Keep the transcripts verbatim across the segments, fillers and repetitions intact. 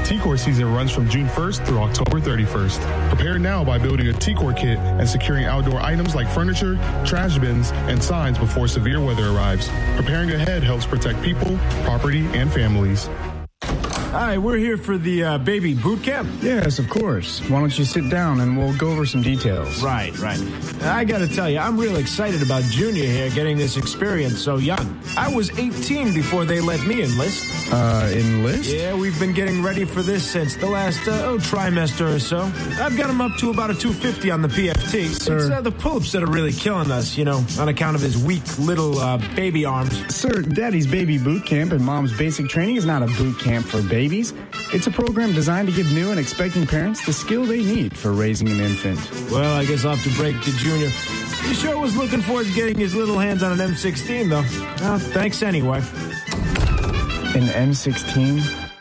T-Core season runs from June first through October thirty-first. Prepare now by building a T-Core kit and securing outdoor items like furniture, trash bins, and signs before severe weather arrives. Preparing ahead helps protect people, property, and families. Hi, we're here for the uh, baby boot camp. Yes, of course. Why don't you sit down and we'll go over some details. Right, right. I gotta tell you, I'm real excited about Junior here getting this experience so young. I was eighteen before they let me enlist. Uh, enlist? Yeah, we've been getting ready for this since the last, uh, oh, trimester or so. I've got him up to about a two fifty on the P F T. Sir. It's uh, the pull-ups that are really killing us, you know, on account of his weak little uh, baby arms. Sir, Daddy's Baby Boot Camp and Mom's Basic Training is not a boot camp for babies. It's a program designed to give new and expecting parents the skill they need for raising an infant. Well, I guess I'll have to break to Junior. He sure was looking forward to getting his little hands on an M sixteen, though. Well, thanks anyway. An M sixteen?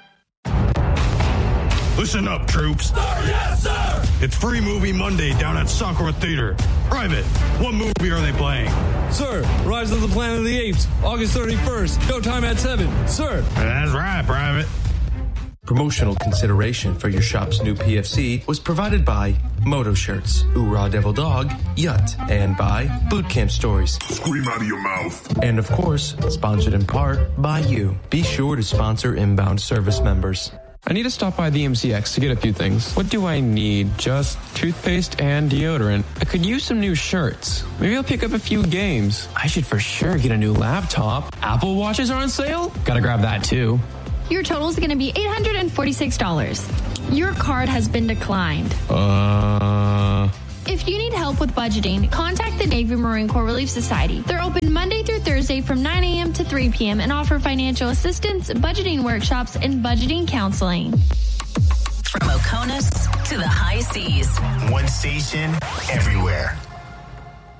Listen up, troops. Sir, yes, sir! It's Free Movie Monday down at Sakura Theater. Private, what movie are they playing? Sir, Rise of the Planet of the Apes, August thirty-first. Go time at seven. Sir. That's right, Private. Promotional consideration for your shop's new P F C was provided by Moto Shirts, Oorah Devil Dog, Yut, and by Boot Camp Stories. Scream out of your mouth. And of course, sponsored in part by you. Be sure to sponsor inbound service members. I need to stop by the M C X to get a few things. What do I need? Just toothpaste and deodorant. I could use some new shirts. Maybe I'll pick up a few games. I should for sure get a new laptop. Apple Watches are on sale? Gotta grab that too. Your total is going to be eight hundred forty-six dollars. Your card has been declined. Uh... If you need help with budgeting, contact the Navy Marine Corps Relief Society. They're open Monday through Thursday from nine a.m. to three p.m. and offer financial assistance, budgeting workshops, and budgeting counseling. From Oconus to the high seas. One station, everywhere.